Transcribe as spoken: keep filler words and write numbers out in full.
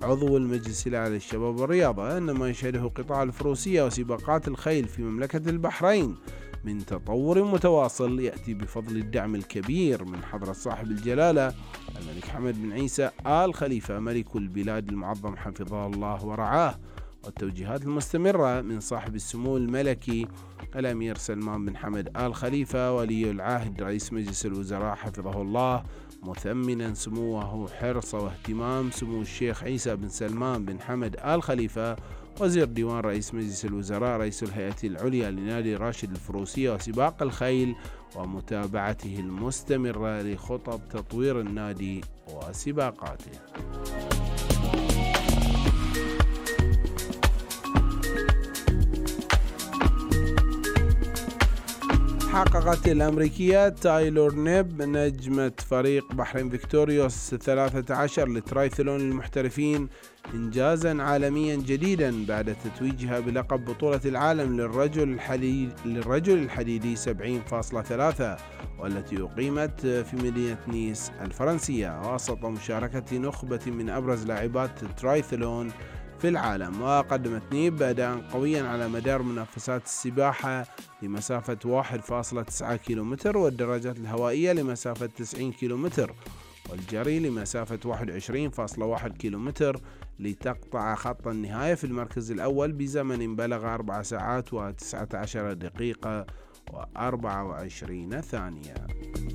عضو المجلس الأعلى للشباب والرياضة أن ما يشهده قطاع الفروسية وسباقات الخيل في مملكة البحرين من تطور متواصل يأتي بفضل الدعم الكبير من حضرة صاحب الجلالة الملك حمد بن عيسى آل خليفة ملك البلاد المعظم حفظه الله ورعاه، والتوجيهات المستمرة من صاحب السمو الملكي الأمير سلمان بن حمد آل خليفة ولي العهد رئيس مجلس الوزراء حفظه الله، مثمنا سموه حرص واهتمام سمو الشيخ عيسى بن سلمان بن حمد آل خليفة وزير ديوان رئيس مجلس الوزراء رئيس الهيئة العليا لنادي راشد الفروسية وسباق الخيل ومتابعته المستمرة لخطط تطوير النادي وسباقاته. حققت الأمريكية تايلور نيب نجمة فريق بحرين فيكتوريوس ثلاثة عشر لترايثلون المحترفين إنجازا عالميا جديدا بعد تتويجها بلقب بطولة العالم للرجل الحديد للرجل الحديدي سبعين فاصلة ثلاثة والتي أقيمت في مدينة نيس الفرنسية وسط مشاركة نخبة من أبرز لاعبات الترايثلون في العالم. وقدمت نيب أداء قويا على مدار منافسات السباحة لمسافة واحد فاصلة تسعة كيلومتر والدراجات الهوائية لمسافة تسعين كيلومتر والجري لمسافة واحد وعشرين فاصلة واحد كيلومتر لتقطع خط النهاية في المركز الأول بزمن بلغ أربع ساعات وتسعة عشر دقيقة وأربعة وعشرين ثانية.